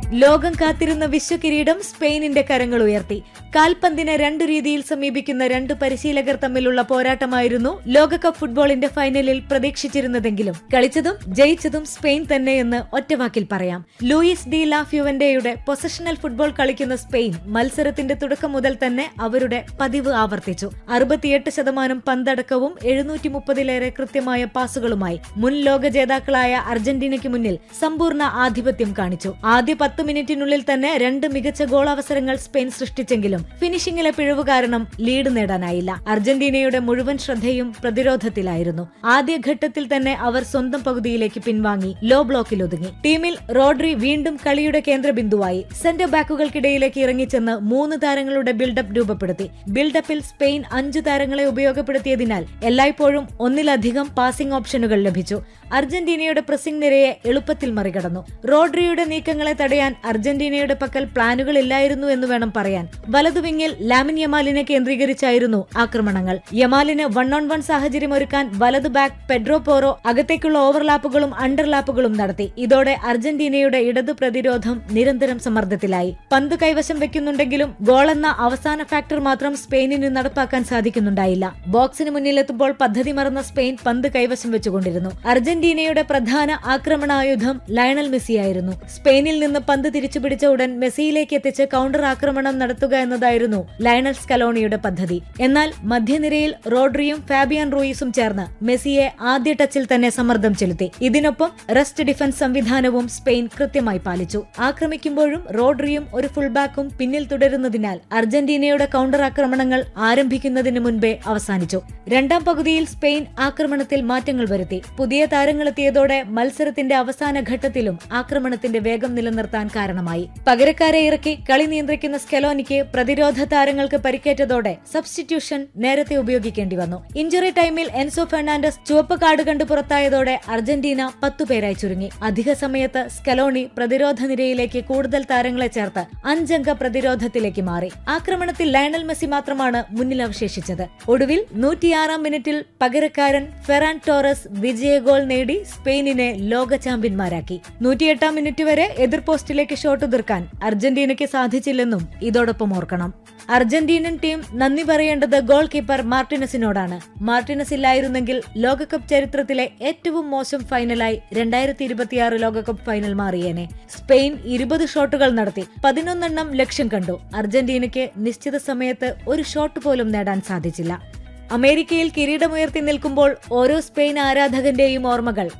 ലോകം കാത്തിരുന്ന വിശ്വകിരീടം സ്പെയിനിന്റെ കരങ്ങൾ ഉയർത്തി. കാൽപന്തിനെ രണ്ടു രീതിയിൽ സമീപിക്കുന്ന രണ്ട് പരിശീലകർ തമ്മിലുള്ള പോരാട്ടമായിരുന്നു ലോകകപ്പ് ഫുട്ബോളിന്റെ ഫൈനലിൽ പ്രതീക്ഷിച്ചിരുന്നതെങ്കിലും കളിച്ചതും ജയിച്ചതും സ്പെയിൻ തന്നെയെന്ന് ഒറ്റവാക്കിൽ പറയാം. ലൂയിസ് ഡി ലാ ഫ്യുവന്റെയുടെ പൊസഷണൽ ഫുട്ബോൾ കളിക്കുന്ന സ്പെയിൻ മത്സരത്തിന്റെ തുടക്കം മുതൽ തന്നെ അവരുടെ പതിവ് ആവർത്തിച്ചു. 68% പന്തടക്കവും 730-ലേറെ കൃത്യമായ പാസുകളുമായി മുൻ ലോക ജേതാക്കളായ അർജന്റീനയ്ക്ക് മുന്നിൽ സമ്പൂർണ്ണ ആധിപത്യം കാണിച്ചു. ആദ്യ 10 മിനിറ്റിനുള്ളിൽ തന്നെ 2 മികച്ച ഗോൾ അവസരങ്ങൾ സ്പെയിൻ സൃഷ്ടിച്ചെങ്കിലും ഫിനിഷിംഗിലെ പിഴവ് കാരണം ലീഡ് നേടാനായില്ല. അർജന്റീനയുടെ മുഴുവൻ ശ്രദ്ധയും പ്രതിരോധത്തിലായിരുന്നു. ആദ്യഘട്ടത്തിൽ തന്നെ അവർ സ്വന്തം പകുതിയിലേക്ക് പിൻവാങ്ങി ലോ ബ്ലോക്കിൽ ഒതുങ്ങി. ടീമിൽ റോഡ്രി വീണ്ടും കളിയുടെ കേന്ദ്രബിന്ദുവായി. സെന്റർ ബാക്കുകൾക്കിടയിലേക്ക് ഇറങ്ങിച്ചെന്ന് 3 താരങ്ങളുടെ ബിൽഡപ്പ് രൂപപ്പെടുത്തി. ബിൽഡപ്പിൽ സ്പെയിൻ 5 താരങ്ങളെ ഉപയോഗപ്പെടുത്തിയതിനാൽ എല്ലായ്പ്പോഴും ഒന്നിലധികം പാസിംഗ് ഓപ്ഷനുകൾ ലഭിച്ചു. അർജന്റീനയുടെ പ്രസിംഗ് നിരയെ എളുപ്പത്തിൽ മറികടന്നു. റോഡ്രിയുടെ നീക്കങ്ങളെ തടയാൻ അർജന്റീനയുടെ പക്കൽ പ്ലാനുകളില്ലായിരുന്നു എന്ന് വേണം പറയാൻ. വലതുവിങ്ങിൽ ലാമിൻ യമാലിനെ കേന്ദ്രീകരിച്ചായിരുന്നു ആക്രമണങ്ങൾ. യമാലിന് 1-on-1 സാഹചര്യം ഒരുക്കാൻ വലതു ബാക്ക് പെഡ്രോ പോറോ അകത്തേക്കുള്ള ഓവർലാപ്പുകളും അണ്ടർലാപ്പുകളും നടത്തി. ഇതോടെ അർജന്റീനയുടെ ഇടതു പ്രതിരോധം നിരന്തരം സമ്മർദ്ദത്തിലായി. പന്ത് കൈവശം വെക്കുന്നുണ്ടെങ്കിലും ഗോളെന്ന അവസാന ഫാക്ടർ മാത്രം സ്പെയിനിന് നടപ്പാക്കാൻ സാധിക്കുന്നുണ്ടായില്ല. ബോക്സിന് മുന്നിലെത്തുമ്പോൾ പദ്ധതി മറന്ന സ്പെയിൻ പന്ത് കൈവശം വെച്ചുകൊണ്ടിരുന്നു. അർജന്റീനയുടെ പ്രധാന ആക്രമണായുധം ലയണൽ മെസ്സിയായിരുന്നു. സ്പെയിനിൽ നിന്ന് പന്ത് തിരിച്ചുപിടിച്ച ഉടൻ മെസ്സിയിലേക്ക് എത്തിച്ച് കൗണ്ടർ ആക്രമണം നടത്തുക എന്നതായിരുന്നു ലയണൽ സ്കലോണിയുടെ പദ്ധതി. എന്നാൽ മധ്യനിരയിൽ റോഡ്രിയും ഫാബിയൻ റൂയിസും ചേർന്ന് മെസ്സിയെ ആദ്യ ടച്ചിൽ തന്നെ സമ്മർദ്ദം ചെലുത്തി. ഇതിനൊപ്പം റെസ്റ്റ് ഡിഫൻസ് സംവിധാനവും സ്പെയിൻ കൃത്യമായി പാലിച്ചു. ആക്രമിക്കുമ്പോഴും റോഡ്രിയും ഒരു ഫുൾബാക്കും പിന്നിൽ തുടരുന്നതിനാൽ അർജന്റീനയുടെ കൗണ്ടർ ആക്രമണങ്ങൾ ആരംഭിക്കുന്നതിന് മുൻപേ അവസാനിച്ചു. രണ്ടാം പകുതിയിൽ സ്പെയിൻ ആക്രമണത്തിൽ മാറ്റങ്ങൾ വരുത്തി. പുതിയ താരങ്ങളെത്തിയതോടെ മത്സരത്തിന്റെ അവസാന ഘട്ടത്തിലും ആക്രമണത്തിന്റെ വേഗം നിലനിർത്താൻ കാരണമായി. പകരക്കാരെ ഇറക്കി കളി നിയന്ത്രിക്കുന്ന സ്കലോനിക്ക് പ്രതിരോധ താരങ്ങൾക്ക് പരിക്കേറ്റതോടെ സബ്സ്റ്റിറ്റ്യൂഷൻ നേരത്തെ ഉപയോഗിക്കേണ്ടി വന്നു. ഇഞ്ചുറി ടൈമിൽ എൻസോ ഫെർണാണ്ടസ് ചുവപ്പ് കാർഡ് കണ്ടു പുറത്തായതോടെ അർജന്റീന 10 പേരായി ചുരുങ്ങി. അധിക സമയത്ത് സ്കലോണി പ്രതിരോധ നിരയിലേക്ക് കൂടുതൽ താരങ്ങളെ ചേർത്ത് 5-അംഗ പ്രതിരോധത്തിലേക്ക് മാറി. ആക്രമണത്തിൽ ലയണൽ മെസ്സി മാത്രമാണ് മുന്നിൽ അവശേഷിച്ചത്. ഒടുവിൽ 106-ാം മിനിറ്റിൽ പകരക്കാരൻ ഫെറാൻ ടോറസ് വിജയ ഗോൾ നേടി സ്പെയിനിനെ ലോക ചാമ്പ്യന്മാരാക്കി. 108-ാം മിനിറ്റ് വരെ എതിർ പോസ്റ്റിലേക്ക് ഷോട്ട് ഉതിർക്കാൻ അർജന്റീനയ്ക്ക് സാധിച്ചില്ലെന്നും ഇതോടൊപ്പം ഓർക്കണം. അർജന്റീനൻ ടീം നന്ദി പറയേണ്ടത് ഗോൾ കീപ്പർ മാർട്ടിനസിനോടാണ്. മാർട്ടിനസ് ഇല്ലായിരുന്നെങ്കിൽ ലോകകപ്പ് ചരിത്രത്തിലെ ഏറ്റവും മോശം ഫൈനലായി 2026 ലോകകപ്പ് ഫൈനൽ മാറിയേനെ. സ്പെയിൻ 20 ഷോട്ടുകൾ നടത്തി, 11 ലക്ഷ്യം കണ്ടു. അർജന്റീനയ്ക്ക് നിശ്ചിത സമയത്ത് ഒരു ഷോട്ട് പോലും നേടാൻ സാധിച്ചില്ല. അമേരിക്കയിൽ കിരീടമുയർത്തി നിൽക്കുമ്പോൾ ഓരോ സ്പെയിൻ ആരാധകന്റെയും ഓർമ്മകൾ